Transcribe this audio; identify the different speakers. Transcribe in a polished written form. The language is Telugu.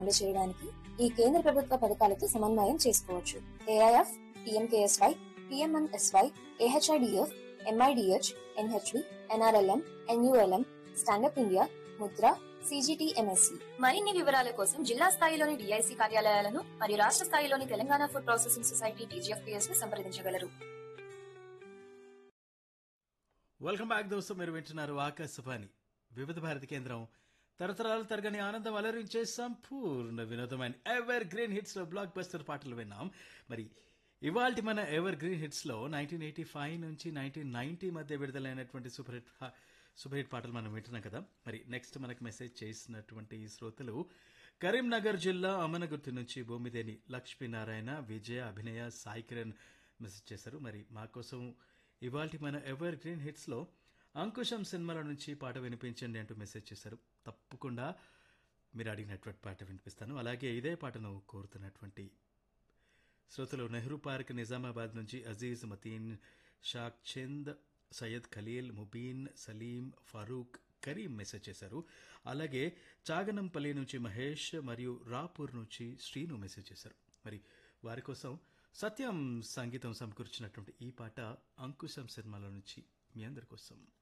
Speaker 1: అమలు చేయడానికి ఈ కేంద్ర ప్రభుత్వ పథకాలతో సమన్వయం చేసుకోవచ్చు. AIF, PMKSY, PMNSY, AHIDF, MIDH, NHB, NRLM, NULM, stand up India, Mudra, CGTMSC. మరిన్ని వివరాల కోసం జిల్లా స్థాయిలోని డిఐసి కార్యాలయాలను మరియు రాష్ట్ర స్థాయిలోని Telangana food processing society TGFPS ను సంప్రదించగలరు.
Speaker 2: వెల్కమ్ బ్యాక్ దోస్తు. మీరు వింటున్నారు ఆకాశవాణి వివిధ భారతి కేంద్రం. తరతరాలు తరగని ఆనందం అలరించే సంపూర్ణ వినోదమైన ఎవర్ గ్రీన్ హిట్స్ లో బ్లాక్ బస్టర్ పాటలు విన్నాం. మరి ఇవాల్టి మన ఎవర్ గ్రీన్ హిట్స్ లో 1985 నుంచి 1990 మధ్య విడుదలైనటువంటి సూపర్ హిట్ పాటలు మనం వింటున్నాం కదా. మరి నెక్స్ట్ మనకు మెసేజ్ చేసినటువంటి శ్రోతలు కరీంనగర్ జిల్లా అమనగుర్తి నుంచి భూమిదేని లక్ష్మీనారాయణ, విజయ, అభినయ, సాయి కిరణ్ మెసేజ్ చేశారు. మరి మా కోసం ఇవాల్టి మన ఎవర్ గ్రీన్ హిట్స్ లో అంకుశం సినిమాల నుంచి పాట వినిపించండి అంటూ మెసేజ్ చేశారు. తప్పకుండా మీరు అడిగినటువంటి పాట వినిపిస్తాను. అలాగే ఇదే పాటను కోరుతున్నటువంటి శ్రోతలు నెహ్రూ పార్క్ నిజామాబాద్ నుంచి అజీజ్, మతీన్, షాక్ చంద్, సయ్యద్ ఖలీల్, ముబీన్, సలీం, ఫరూక్, కరీం మెసేజ్ చేశారు. అలాగే చాగనంపల్లి నుంచి మహేష్ మరియు రాపూర్ నుంచి శ్రీను మెసేజ్ చేశారు. మరి వారి కోసం సత్యం సంగీతం సమకూర్చినటువంటి ఈ పాట అంకుశం సినిమాల నుంచి మీ అందరి కోసం.